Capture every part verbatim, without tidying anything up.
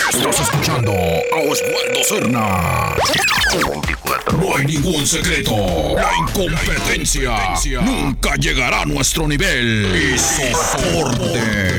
Estás escuchando a Oswaldo Cerna. No hay ningún secreto. La incompetencia nunca llegará a nuestro nivel. Y soporte.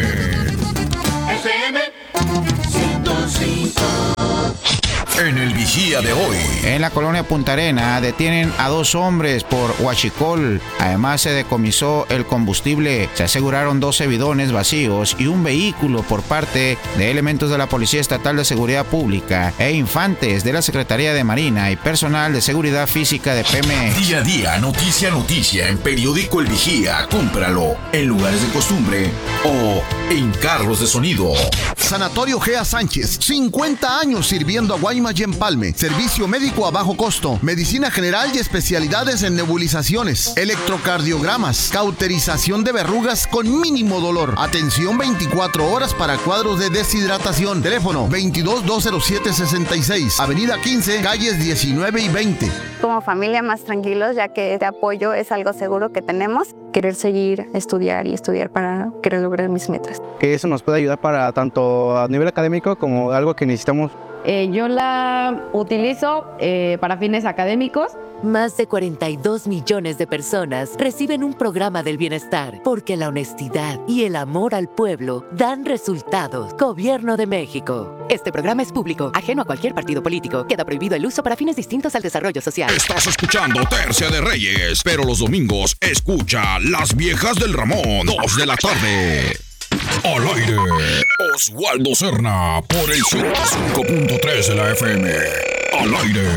F M ciento cinco. En el vigía de hoy. En la colonia Punta Arena detienen a dos hombres por huachicol. Además se decomisó el combustible. Se aseguraron doce bidones vacíos y un vehículo por parte de elementos de la Policía Estatal de Seguridad Pública e infantes de la Secretaría de Marina y personal de Seguridad Física de Pemex. Día a día, noticia a noticia en Periódico El Vigía. Cómpralo en lugares de costumbre o en carros de sonido. Sanatorio Gea Sánchez, cincuenta años sirviendo a Guaymas y Empalme. Servicio médico a bajo costo, medicina general y especialidades en nebulizaciones, electrocardiogramas, cauterización de verrugas con mínimo dolor. Atención veinticuatro horas para cuadros de deshidratación. Teléfono veintidós dos cero siete sesenta y seis, Avenida quince, calles diecinueve y veinte. Como familia más tranquilos, ya que este apoyo es algo seguro que tenemos. Querer seguir, estudiar y estudiar para querer lograr mis metas. Que eso nos puede ayudar para tanto a nivel académico como algo que necesitamos. Eh, yo la utilizo eh, para fines académicos. Más de cuarenta y dos millones de personas reciben un programa del bienestar porque la honestidad y el amor al pueblo dan resultados. Gobierno de México. Este programa es público, ajeno a cualquier partido político. Queda prohibido el uso para fines distintos al desarrollo social. Estás escuchando Tercia de Reyes, pero los domingos escucha Las Viejas del Ramón, dos de la tarde. Al aire, Oswaldo Cerna, por el ciento cinco punto tres de la F M. Al aire.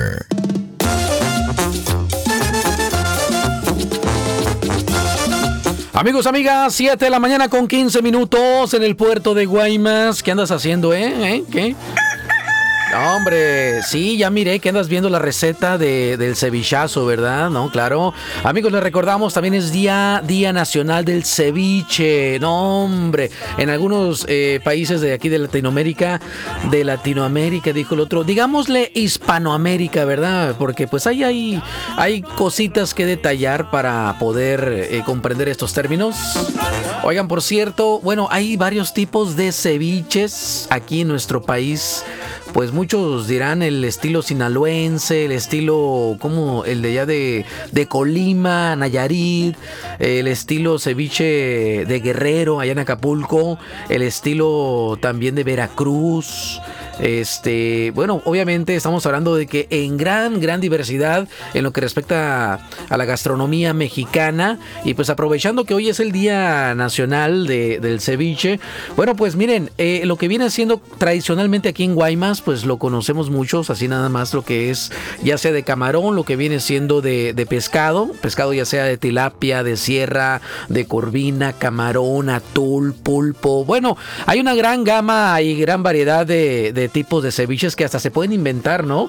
Amigos, amigas, siete de la mañana con quince minutos en el puerto de Guaymas. ¿Qué andas haciendo, eh? ¿Eh? ¿Qué? No, hombre, sí, ya miré que andas viendo la receta de, del cevichazo, ¿verdad? No, claro. Amigos, les recordamos, también es Día, Día Nacional del Ceviche. No, hombre, en algunos eh, países de aquí de Latinoamérica, de Latinoamérica, dijo el otro, digámosle Hispanoamérica, ¿verdad? Porque pues ahí hay, hay cositas que detallar para poder eh, comprender estos términos. Oigan, por cierto, bueno, hay varios tipos de ceviches aquí en nuestro país. Pues muchos dirán el estilo sinaloense, el estilo como el de allá de, de Colima, Nayarit, el estilo ceviche de Guerrero, allá en Acapulco, el estilo también de Veracruz. Este, bueno, obviamente estamos hablando de que en gran, gran diversidad en lo que respecta a, a la gastronomía mexicana. Y pues aprovechando que hoy es el Día Nacional de, del Ceviche, bueno, pues miren, eh, lo que viene siendo tradicionalmente aquí en Guaymas, pues lo conocemos muchos, así nada más lo que es, ya sea de camarón, lo que viene siendo de, de pescado, pescado ya sea de tilapia, de sierra, de corvina, camarón, atún, pulpo. Bueno, hay una gran gama y gran variedad de, de tipos de ceviches que hasta se pueden inventar, ¿no?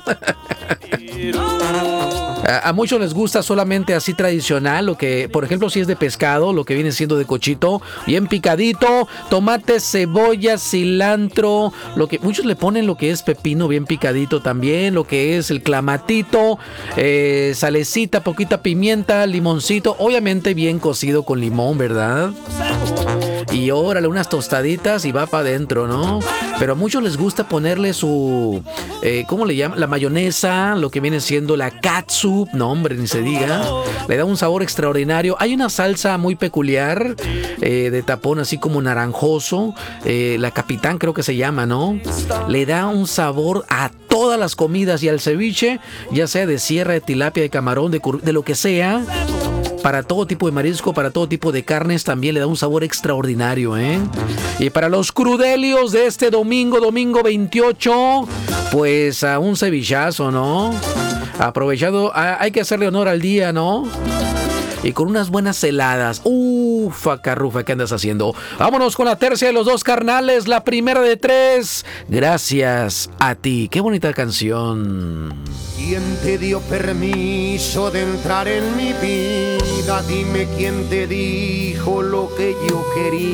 A muchos les gusta solamente así tradicional, lo que, por ejemplo, si es de pescado, lo que viene siendo de cochito, bien picadito, tomate, cebolla, cilantro, lo que muchos le ponen lo que es pepino bien picadito también, lo que es el clamatito, eh, salecita, poquita pimienta, limoncito, obviamente bien cocido con limón, ¿verdad? Y órale, unas tostaditas y va para adentro, ¿no? Pero a muchos les gusta ponerle su, eh, ¿cómo le llaman? La mayonesa, lo que viene siendo la catsup, no hombre, ni se diga. Le da un sabor extraordinario. Hay una salsa muy peculiar, eh, de tapón así como naranjoso, eh, la Capitán creo que se llama, ¿no? Le da un sabor a todas las comidas y al ceviche, ya sea de sierra, de tilapia, de camarón, de, de lo que sea. Para todo tipo de marisco, para todo tipo de carnes, también le da un sabor extraordinario, ¿eh? Y para los crudelios de este domingo, domingo veintiocho, pues a un cevichazo, ¿no? Aprovechado, hay que hacerle honor al día, ¿no? Y con unas buenas heladas. Ufa, carrufa, ¿qué andas haciendo? Vámonos con la tercia de los dos carnales, la primera de tres. Gracias a ti. Qué bonita canción. ¿Quién te dio permiso de entrar en mi vida? Dime quién te dijo lo que yo quería.